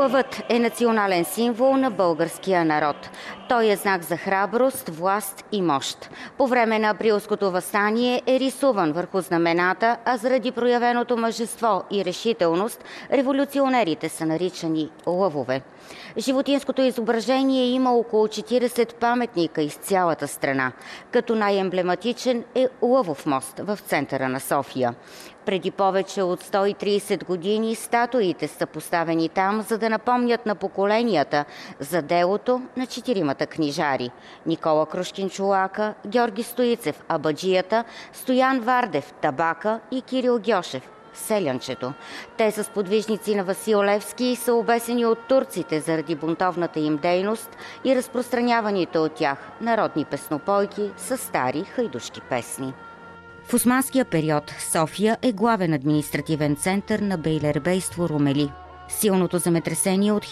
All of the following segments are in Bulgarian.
Лъвът е национален символ на българския народ. Той е знак за храброст, власт и мощ. По време на априлското въстание е рисуван върху знамената, а заради проявеното мъжество и решителност, революционерите са наричани лъвове. Животинското изображение има около 40 паметника из цялата страна, като най-емблематичен е Лъвов мост в центъра на София. Преди повече от 130 години статуите са поставени там, за да напомнят на поколенията за делото на четиримата книжари – Никола Крушкин-Чолака, Георги Стоицев – Абаджията, Стоян Вардев – Табака и Кирил Гьошев – Селянчето. Те са сподвижници на Васил Левски и са обесени от турците заради бунтовната им дейност и разпространяваните от тях народни песнопойки с стари хайдушки песни. В османския период София е главен административен център на бейлербейство Румели. Силното земетресение от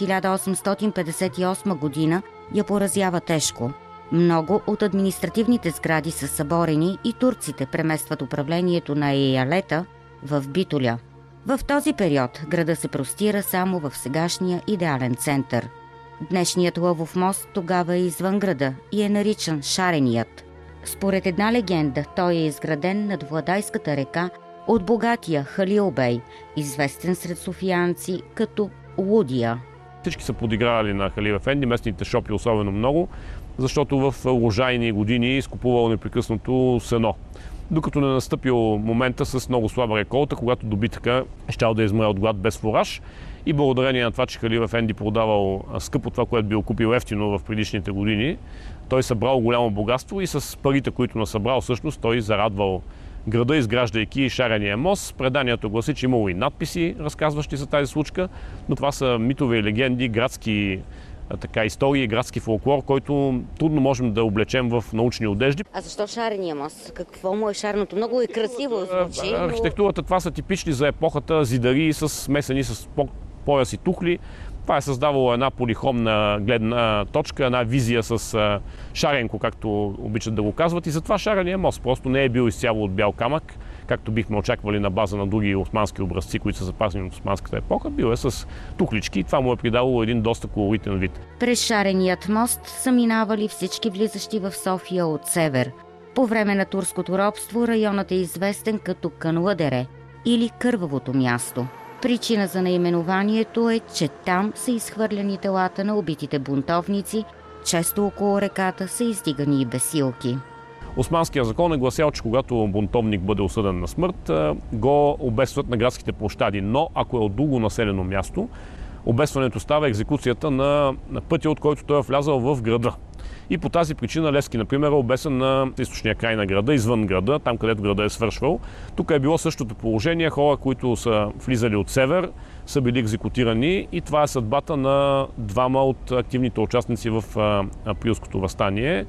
1858 година я поразява тежко. Много от административните сгради са съборени и турците преместват управлението на еялета в Битоля. В този период града се простира само в сегашния идеален център. Днешният Лъвов мост тогава е извън града и е наричан Шареният. Според една легенда, той е изграден над Владайската река от богатия Халил Бей, известен сред софиянци като Лудия. Всички са подигравали на Халил Ефенди, местните шопи особено много, защото в урожайни години изкупувал непрекъснато сено. Докато не настъпил момента с много слаба реколта, когато добитъка щял да измре от глад без фураж. И благодарение на това, че Халил Ефенди продавал скъпо това, което бил купил ефтино в предишните години, той събрал голямо богатство и с парите, които насъбрал, всъщност той зарадвал града, изграждайки Шарения мост. Преданието гласи, че имало и надписи, разказващи за тази случка, но това са митове и легенди, градски истории, градски фолклор, който трудно можем да облечем в научни одежди. А защо Шарения мост? Какво му е шарното? Много е красиво звучи. Архитектурата, това са типични за епохата зидари, смесени с пояс и тухли. Това е създавало една полихромна гледна точка, една визия с шаренко, както обичат да го казват. И затова Шарения мост просто не е бил изцяло от бял камък, както бихме очаквали на база на други османски образци, които са запазени от османската епоха. Бил е с тухлички и това му е придавало един доста колоритен вид. През Шареният мост са минавали всички влизащи в София от север. По време на турското робство районът е известен като Канладере или Кървавото място. Причина за наименованието е, че там са изхвърляни телата на убитите бунтовници, често около реката са издигани и бесилки. Османският закон е гласял, че когато бунтовник бъде осъден на смърт, го обесват на градските площади, но ако е от друго населено място, обесването става екзекуцията на пътя, от който той е влязъл в града. И по тази причина Левски, например, е обесен на източния край на града, извън града, там където града е свършвал. Тук е било същото положение. Хора, които са влизали от север, са били екзекутирани и това е съдбата на двама от активните участници в априлското въстание.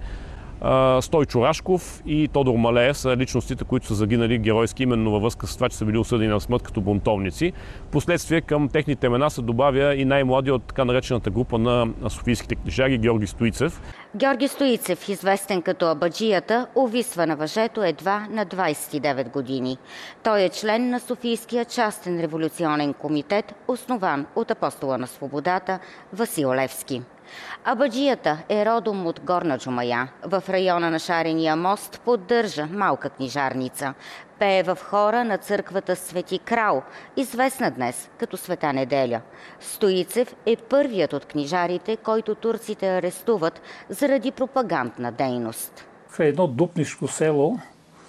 Стойчо Рашков и Тодор Малеев са личностите, които са загинали геройски именно във връзка с това, че са били осъдени на смърт като бунтовници. Впоследствие към техните имена се добавя и най-младия от така наречената група на софийските книжари Георги Стоицев. Георги Стоицев, известен като Абаджията, увисва на въжето едва на 29 години. Той е член на Софийския частен революционен комитет, основан от апостола на свободата Васил Левски. Абаджията е родом от Горна Джумая. В района на Шарения мост поддържа малка книжарница. Пее в хора на църквата Свети Крал, известна днес като Света Неделя. Стоицев е първият от книжарите, който турците арестуват заради пропагандна дейност. В едно дупнишко село,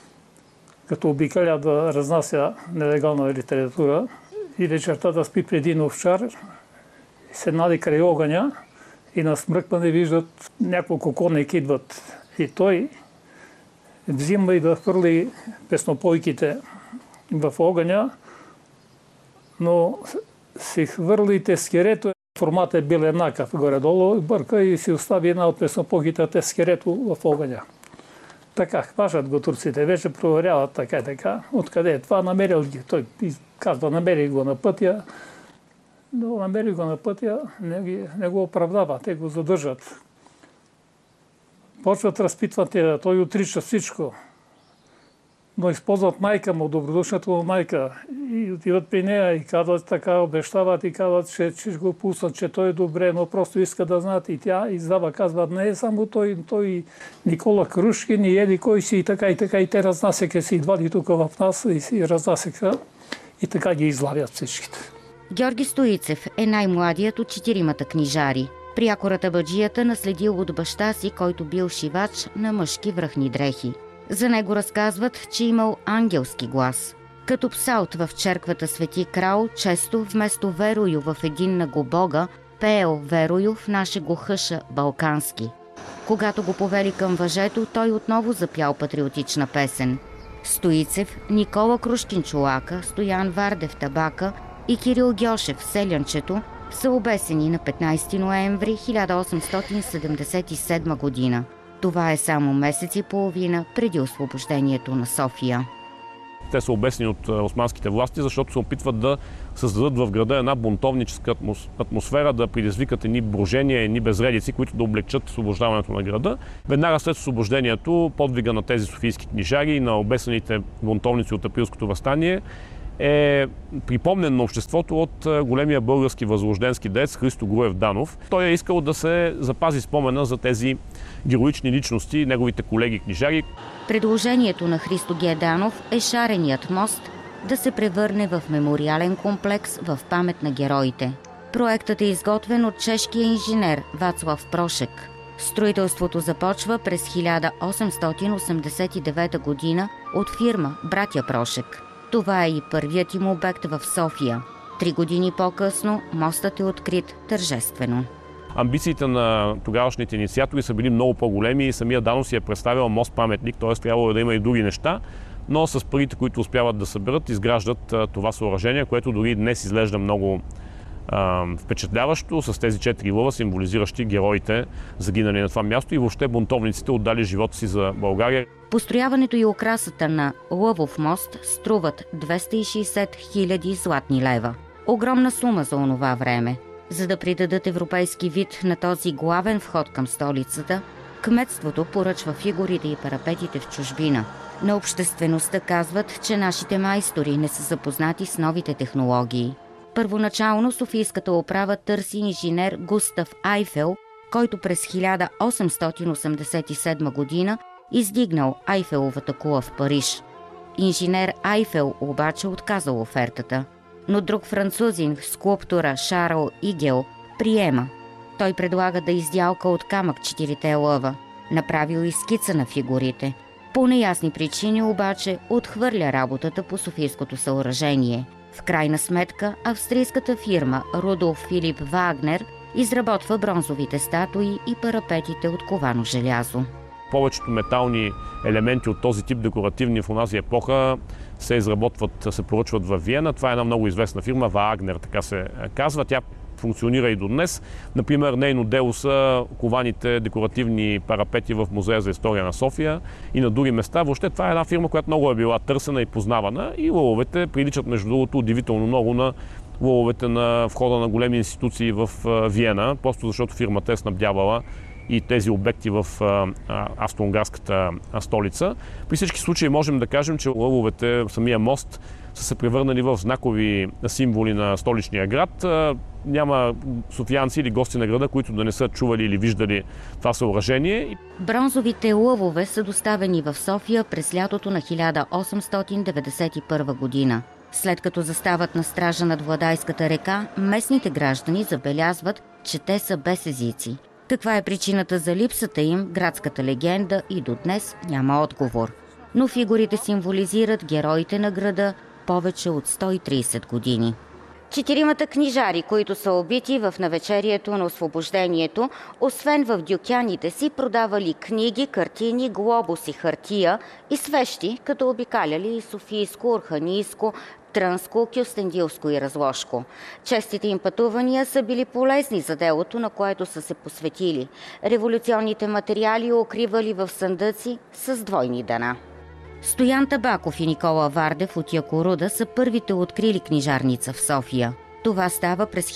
като обикаля да разнася нелегална литература и вечерта да спи преди един овчар, седнали край огъня и на смръкване виждат няколко конники идват. И той взима и да хвърли песнопойките в огъня, но си хвърли тескерето. Форматът е бил еднакъв горе-долу, бърка и си остави една от песнопойките тескерето в огъня. Така, хващат го турците, вече проверяват така и така. Откъде е това? Намерил ги. Той казва, намери го на пътя. Но намери го на пътя, не го оправдава, те го задържат. Почват разпитват, той отрича всичко. но използват майка му, добродушната му майка. И отиват при нея и казват така, обещават и казват, че ще го пуснат, че той е добре, но просто иска да знаят. И тя издава, казва, не е само той Никола Крушкин и еди кой си и така. И те разнасяха си, идвали тук в нас и си разнасяха и така ги излавят всичките. Георги Стоицев е най-младият от 4-мата книжари. Прякората баджията наследил от баща си, който бил шивач на мъжки връхни дрехи. За него разказват, че имал ангелски глас. Като псалт в черквата Свети Крал, често вместо верою в единна го Бога, пеел верою в наше го хъша балкански. Когато го повели към въжето, той отново запял патриотична песен. Стоицев, Никола Крушкин Чолака, Стоян Вардев Табака и Кирил Гьошев Селянчето са обесени на 15 ноември 1877 година. Това е само месец и половина преди освобождението на София. Те са обесени от османските власти, защото се опитват да създадат в града една бунтовническа атмосфера, да предизвикат едни брожения, едни безредици, които да облегчат освобождаването на града. Веднага след освобождението, подвига на тези софийски книжари и на обесените бунтовници от Априлското въстание е припомнен на обществото от големия български възрожденски деец Христо Груев Данов. Той е искал да се запази спомена за тези героични личности, неговите колеги книжари. Предложението на Христо Г. Данов е шареният мост да се превърне в мемориален комплекс в памет на героите. Проектът е изготвен от чешкия инженер Вацлав Прошек. Строителството започва през 1889 година от фирма Братя Прошек. Това е и първият им обект в София. 3 години по-късно мостът е открит тържествено. Амбициите на тогавашните инициатори са били много по-големи и самия Данов си е представил мост-паметник, т.е. трябвало да има и други неща, но с парите, които успяват да съберат, изграждат това съоръжение, което дори днес изглежда много впечатляващо, с тези 4 лъва, символизиращи героите, загинали на това място и въобще бунтовниците отдали живота си за България. Построяването и украсата на Лъвов мост струват 260 000 златни лева. Огромна сума за онова време. За да придадат европейски вид на този главен вход към столицата, кметството поръчва фигурите и парапетите в чужбина. На обществеността казват, че нашите майстори не са запознати с новите технологии. Първоначално софийската управа търси инженер Густав Айфел, който през 1887 година издигнал Айфеловата кула в Париж. Инженер Айфел обаче отказал офертата, но друг французин, скулптора Шарл Игел, приема. Той предлага да издялка от камък 4 лъва. Направил и скица на фигурите. По неясни причини обаче отхвърля работата по софийското съоръжение. В крайна сметка австрийската фирма Рудолф Филип Вагнер изработва бронзовите статуи и парапетите от ковано желязо. Повечето метални елементи от този тип декоративни в онази епоха се изработват, се поръчват във Виена. Това е една много известна фирма, Вагнер, така се казва. Тя функционира и до днес. Например, нейно дело са кованите декоративни парапети в Музея за история на София и на други места. Въобще това е една фирма, която много е била търсена и познавана и лъвовете приличат между другото удивително много на лъвовете на входа на големи институции в Виена, просто защото фирмата е снабдявала и тези обекти в австро-унгарската столица. При всички случаи можем да кажем, че лъвовете, самия мост, са се превърнали в знакови символи на столичния град. Няма софиянци или гости на града, които да не са чували или виждали това съоръжение. Бронзовите лъвове са доставени в София през лятото на 1891 година. След като застават на стража над Владайската река, местните граждани забелязват, че те са без езици. Каква е причината за липсата им, градската легенда и до днес няма отговор. Но фигурите символизират героите на града повече от 130 години. 4 книжари, които са убити в навечерието на освобождението, освен в дюкяните си, продавали книги, картини, глобуси, хартия и свещи, като обикаляли и Софийско, Орханийско, Трънско, Кюстендилско и Разложко. Честите им пътувания са били полезни за делото, на което са се посветили. Революционните материали укривали в съндъци с двойни дъна. Стоян Табаков и Никола Вардев от Якоруда са първите открили книжарница в София. Това става през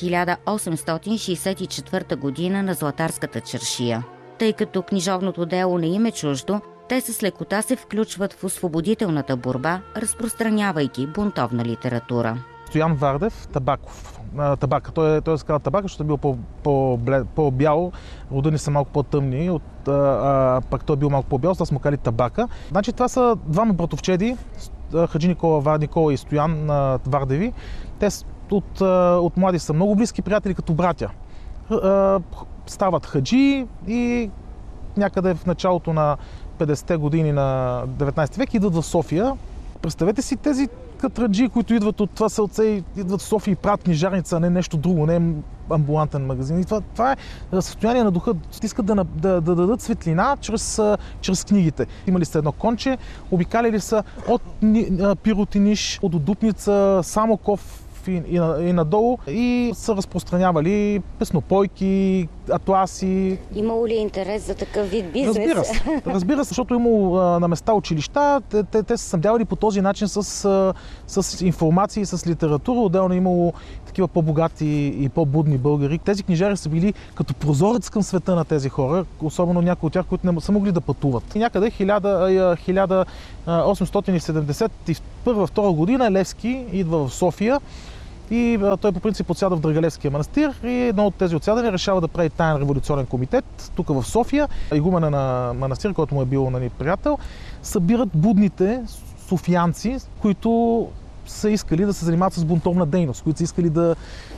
1864 година на Златарската чаршия. Тъй като книжовното дело не им е чуждо, те с лекота се включват в освободителната борба, разпространявайки бунтовна литература. Стоян Вардев, Табаков. Табака. Той се казва Табака, защото е бил по-бял, родени са малко по-тъмни, пък той е бил малко по-бял, сега сме кали Табака. Значи това са двама братовчеди, Хаджи Никола и Стоян Вардеви. Те от млади са много близки приятели, като братя. Стават хаджи и някъде в началото на 50-те години на 19 век идват в София. Представете си тези катраджи, които идват от това селце, идват в София и правят книжарница, а не нещо друго, не амбулантен магазин. И това е състояние на духа. Искат да дадат светлина чрез книгите. Имали са едно конче, обикаляли са от Пиротиниш, от Дупница, Самоков и надолу и са разпространявали песнопойки, атласи. Имало ли интерес за такъв вид бизнес? Разбира се, защото имало на места училища, те са снабдявали по този начин с информация и с литература. Отделно имало такива по-богати и по-будни българи. Тези книжари са били като прозорец към света на тези хора, особено някои от тях, които не са могли да пътуват. И някъде 1871-2 година Левски идва в София и той по принцип отсяда в Драгалевския манастир и едно от тези отсядания решава да прави таен революционен комитет тук в София. Игумена на манастир, който му е бил приятел, събират будните софиянци, които са искали да се занимават с бунтовна дейност, които са искали да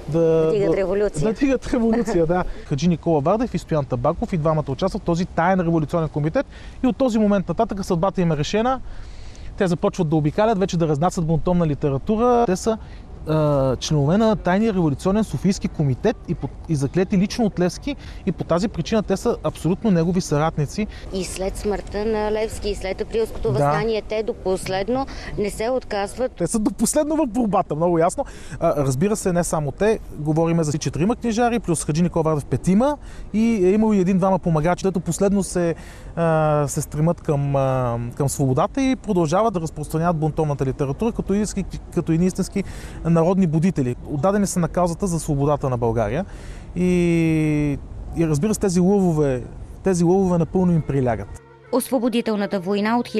дигат революция. Да. Хаджи Никола Вардев и Стоян Табаков и двамата участват в този таен революционен комитет и от този момент нататък съдбата им е решена. Те започват да обикалят, вече да разнасят бунтовна литература. Те са членове на тайния революционен Софийски комитет и заклети лично от Левски и по тази причина те са абсолютно негови съратници. И след смъртта на Левски и след Априлското въстание те до последно не се отказват. Те са до последно в борбата, много ясно. Разбира се, не само те. Говориме за 4 книжари, плюс Хаджи Никола Вардев 5 и е имало и 1-2 помагачи, които последно се стремат към свободата и продължават да разпространяват бунтовната литература като едни истински народни будители. Отдадени са на каузата за свободата на България и разбира се, тези лъвове напълно им прилягат. Освободителната война от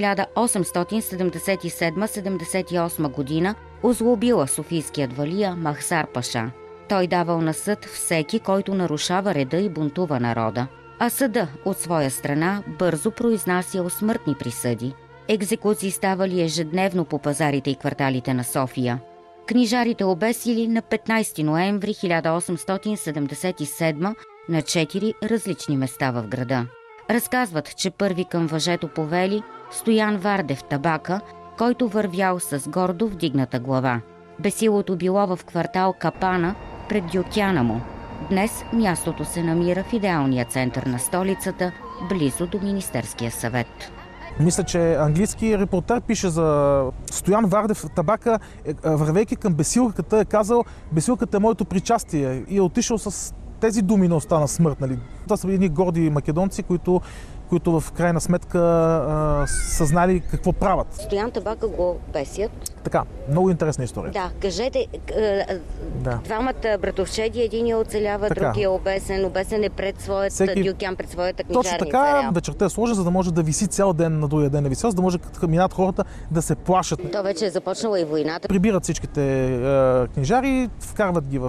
1877-78 година озлобила софийският валия Махсар Паша. Той давал на съд всеки, който нарушава реда и бунтува народа. А съда от своя страна бързо произнасял смъртни присъди. Екзекуции ставали ежедневно по пазарите и кварталите на София. Книжарите обесили на 15 ноември 1877 на 4 различни места в града. Разказват, че първи към въжето повели Стоян Вардев Табака, който вървял с гордо вдигната глава. Бесилото било в квартал Капана пред дюкяна му. Днес мястото се намира в идеалния център на столицата, близо до Министерския съвет. Мисля, че английски репортер пише за Стоян Вардев Табака, вървейки към бесилката, е казал: "Бесилката е моето причастие", и е отишъл с тези думи на остана смърт. Нали? Това са едни горди македонци, които в крайна сметка са знали какво правят. Стоян Табака го бесят. Така, много интересна история. Да, кажете, двамата братовчеди, един оцелява, другия обесен е пред своята дюкян, пред своята книжарница. Точно така, вечерта е сложен, за да може да виси цял ден, на другия ден не висел, за да може като минат хората да се плашат. То вече е започнала и войната. Прибират всичките книжари, вкарват ги в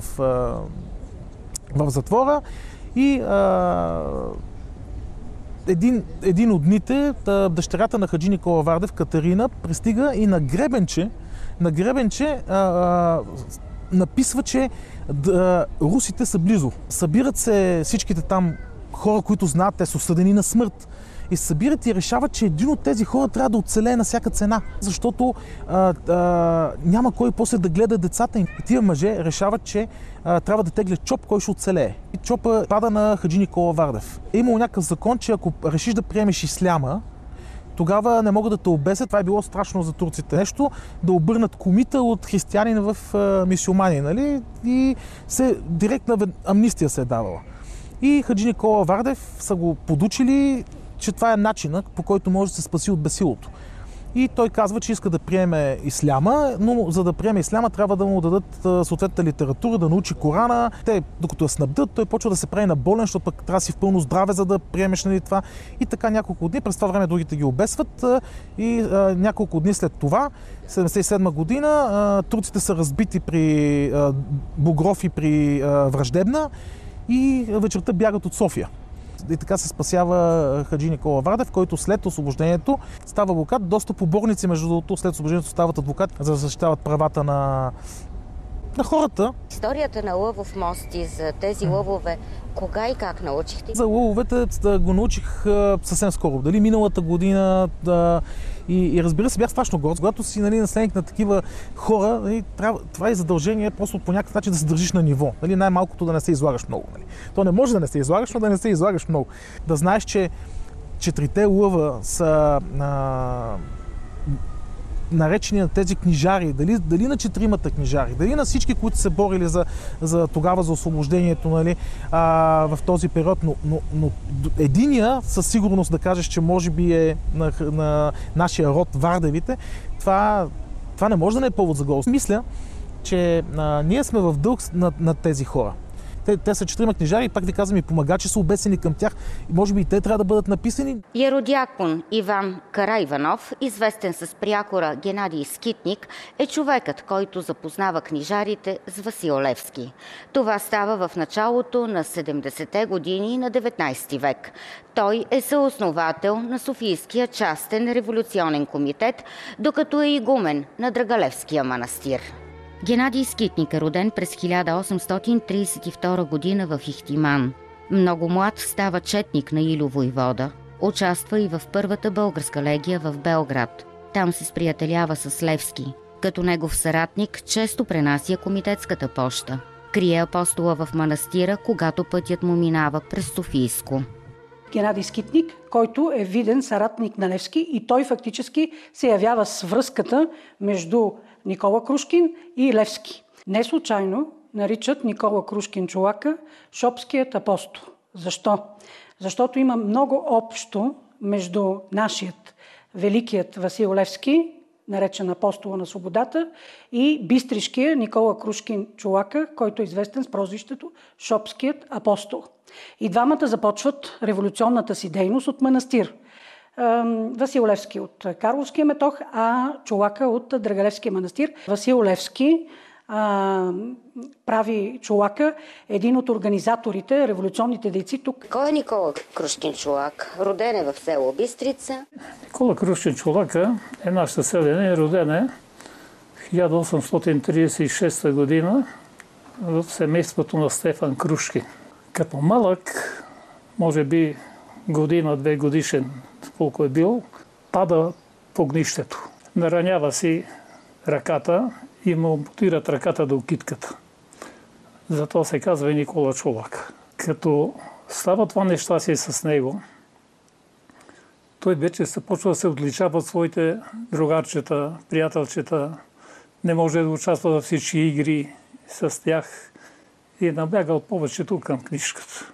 затвора и един от дните дъщерята на Хаджи Никола Вардев, Катерина, пристига и на гребенче написва, че русите са близо. Събират се всичките там хора, които знаят, те са осъдени на смърт. И се събират и решават, че един от тези хора трябва да оцелее на всяка цена, защото няма кой после да гледа децата им. И тия мъже решават, че трябва да теглят чоп, кой ще оцелее. И чопа пада на Хаджи Никола Вардев. Е имало някакъв закон, че ако решиш да приемеш исляма, тогава не могат да те обесят. Това е било страшно за турците. Нещо да обърнат комита от християнин в мюсюлмани, нали? И директна амнистия се е давала. И Хаджи Никола Вардев са го подучили, че това е начинът, по който може да се спаси от бесилото. и той казва, че иска да приеме исляма, но за да приеме исляма трябва да му дадат съответната литература, да научи Корана. Те, докато я снабдят, той почва да се прави на болен, защото пък трябва да си в пълно здраве, за да приемеш, нали, това. И така няколко дни, през това време другите ги обесват и няколко дни след това, 1977 година, турците са разбити при Бугров и при Враждебна и вечерта бягат от София. И така се спасява Хаджи Никола Вардев, който след освобождението става адвокат. Доста поборници, между другото, след освобождението стават адвокат, за да защитават правата на хората. Историята на Лъвов мост и за тези лъвове, кога и как научихте? За лъвовете го научих съвсем скоро. Дали миналата година. И разбира се, бях страшно горд, когато си, нали, наследник на такива хора, нали, това е задължение просто по някакъв начин да се държиш на ниво. Нали, най-малкото да не се излагаш много. Нали. То не може да не се излагаш, но да не се излагаш много. Да знаеш, че 4 лъва са наречени на тези книжари, дали на 4 книжари, дали на всички, които се борили за тогава за освобождението, нали, в този период, но единия със сигурност да кажеш, че може би е на нашия род Вардевите, това не може да не е повод за гордост. Мисля, че ние сме в дълг на тези хора. Те са 4 книжари и пак ви казвам, и помагачи са обесени към тях. Може би и те трябва да бъдат написани. Яродиакон Иван Караиванов, известен с прякора Генадий Скитник, е човекът, който запознава книжарите с Васил Левски. Това става в началото на 70-те години на 19 век. Той е съосновател на Софийския частен революционен комитет, докато е игумен на Драгалевския манастир. Генадий Скитник е роден през 1832 година в Ихтиман. Много млад става четник на Илю войвода. Участва и в първата българска легия в Белград. Там се сприятелява с Левски. Като негов съратник често пренася комитетската поща. Крие апостола в манастира, когато пътят му минава през Софийско. Генадий Скитник, който е виден съратник на Левски, и той фактически се явява с връзката между Никола Крушкин и Левски. Не случайно наричат Никола Крушкин Чолака Шопският апостол. Защо? Защото има много общо между нашият великият Васил Левски, наречен апостола на свободата, и бистришкия Никола Крушкин Чолака, който е известен с прозвището Шопският апостол. И двамата започват революционната си дейност от манастир. Васил Левски от Карловския метох, а Чолака от Драгалевския манастир. Васил Левски прави Чолака един от организаторите, революционните дейци тук. Кой е Никола Крушкин Чолак? Роден е в село Бистрица. Никола Крушкин Чолака е наш съселянин, роден е 1836 година в семейството на Стефан Крушкин. Като малък, може би година-2 годишен, колко е бил, пада по огнището. Наранява си ръката и му ампутират ръката до китката. Затова се казва и Никола Чолак. Като става това нещастие с него, той вече започва да се отличава от своите другарчета, приятелчета, не може да участва във всички игри с тях и е набягал повечето към книжката.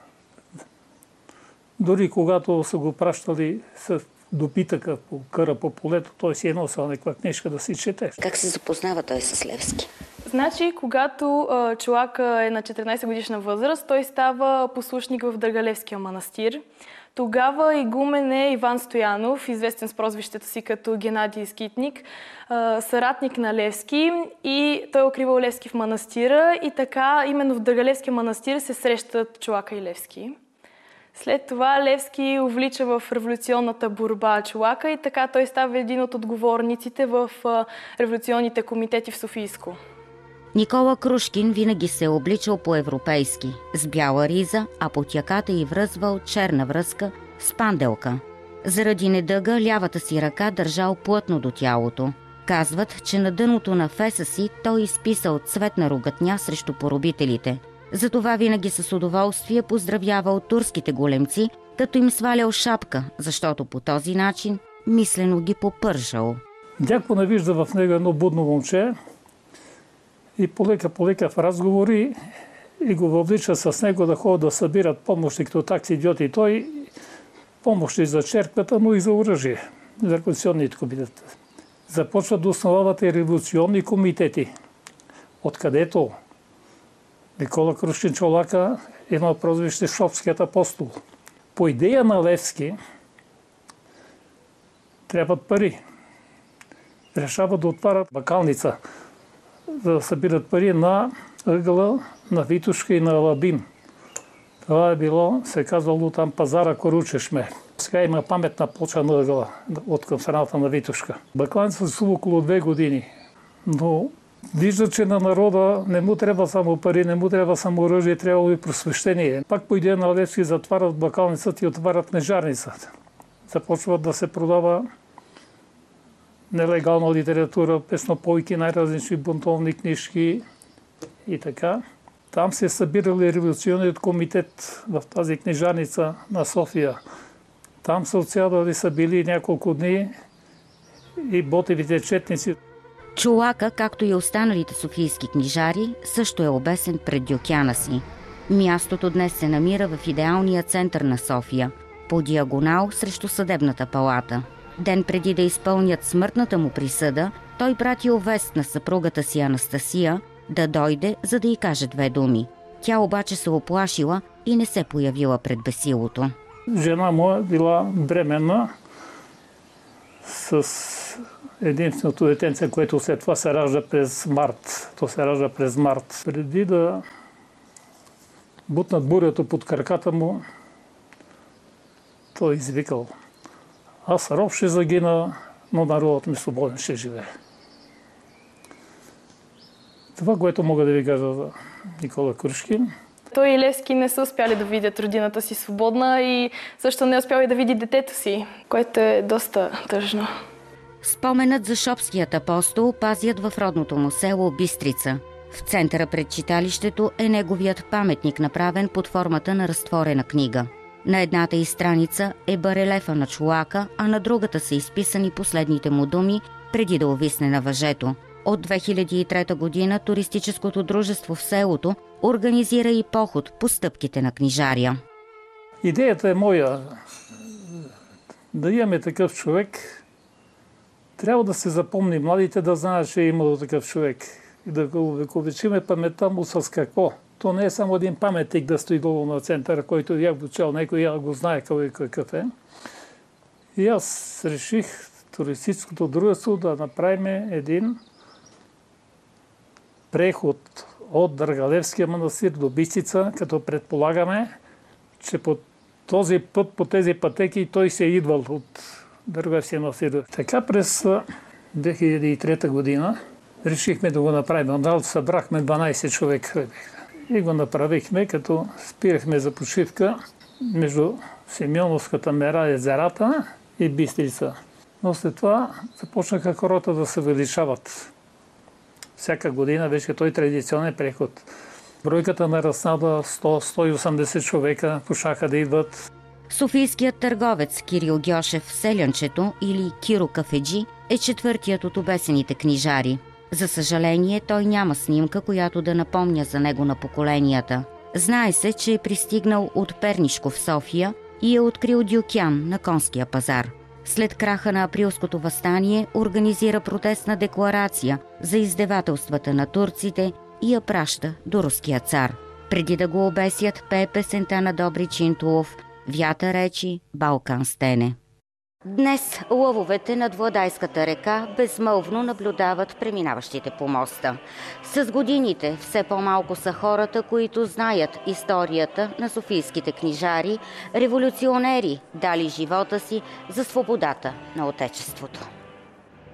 Дори когато са го пращали с допитъка по къра по полето, той си е носил някаква книжка да си чете. Как се запознава той с Левски? Значи, когато Чолака е на 14 годишна възраст, той става послушник в Драгалевския манастир. Тогава игумен е Иван Стоянов, известен с прозвището си като Генадий Скитник, съратник на Левски, и той е укривал Левски в манастира, и така именно в Драгалевския манастир се срещат Чолака и Левски. След това Левски увлича в революционната борба Чолака и така той става един от отговорниците в революционните комитети в Софийско. Никола Крушкин винаги се е обличал по-европейски, с бяла риза, а под яката й връзвал черна връзка с панделка. Заради недъга лявата си ръка държал плътно до тялото. Казват, че на дъното на феса си той изписал цветна ругатня срещу поробителите. Затова винаги с удоволствие поздравявал турските големци, като им свалял шапка, защото по този начин мислено ги попържал. Дядко не вижда в него едно будно момче и полека в разговори и го въвлича с него да ходят да събират помощи, като такси идиоти. И той помощи за черквата, но и за оръжие, за революционните комитети. Започват да основават и революционни комитети, откъдето Никола Крушкин Чолака има прозвище Шопският апостол. По идея на Левски трябват пари. Решават да отварят бакалница, да събират пари на ъгъла на Витошка и на Алабин. Това е било, се казвало там пазара Коручешме. Сега има паметна плоча на ъгъла от към страната на Витошка. Бакалница са около 2 години, но вижда, че на народа не му трябва само пари, не му трябва само оръжие, трябва и просвещение. Пак по идея на Левски затварят бакалницата и отварят книжарницата. Започват да се продава нелегална литература, песнопойки, най-различни бунтовни книжки и така. Там се е събирал и революционният комитет в тази книжарница на София. Там са отсядали, са били няколко дни и Ботевите четници. Чолака, както и останалите софийски книжари, също е обесен пред дюкяна си. Мястото днес се намира в идеалния център на София, по диагонал срещу съдебната палата. Ден преди да изпълнят смъртната му присъда, той пратил вест на съпругата си Анастасия да дойде, за да й каже 2 думи. Тя обаче се оплашила и не се появила пред бесилото. Жена му е била бременна с единственото детенце, което след това се ражда през март. То се ражда през март. Преди да бутнат бурята под краката му, той извикал: аз роб ще загина, но народът ми свободен ще живее. Това, което мога да ви кажа за Никола Крушкин. Той и Левски не са успяли да видят родината си свободна и също не успял и да види детето си, което е доста тъжно. Споменът за Шопският апостол пазят в родното му село Бистрица. В центъра пред читалището е неговият паметник, направен под формата на разтворена книга. На едната й страница е барелефа на Чолака, а на другата са изписани последните му думи преди да увисне на въжето. От 2003 година туристическото дружество в селото организира и поход по стъпките на книжария. Идеята е моя. Да имаме такъв човек, трябва да се запомни, младите да знаят, че е имало такъв човек. И да го увековечиме паметта му с какво. То не е само един паметник да стои долу на центъра, който я го чел, някой я го знае кой какъв е. И аз реших туристическото дружество да направим един преход от Дъргалевския манастир до Бистрица, като предполагаме, че по този път, по тези пътеки, той се е идвал от Дъргалевския манастир. Така през 2003 година решихме да го направим. Събрахме 12 човека и го направихме, като спирахме за почивка между Симеоновската мера, езерата и Бистрица. Но след това започнаха хората да се увеличават. Всяка година беше той традиционен преход. Бройката нарасна до 100-180 човека, пошаха да идват. Софийският търговец Кирил Гьошев в Селянчето или Киро Кафеджи е четвъртият от обесените книжари. За съжаление, той няма снимка, която да напомня за него на поколенията. Знае се, че е пристигнал от Пернишко в София и е открил дюкян на Конския пазар. След краха на априлското въстание организира протестна декларация за издевателствата на турците и я праща до руския цар. Преди да го обесят, пее песента на Добри Чинтулов «Вятър речи, Балкан стене». Днес лъвовете над Владайската река безмълвно наблюдават преминаващите по моста. С годините все по-малко са хората, които знаят историята на софийските книжари, революционери, дали живота си за свободата на Отечеството.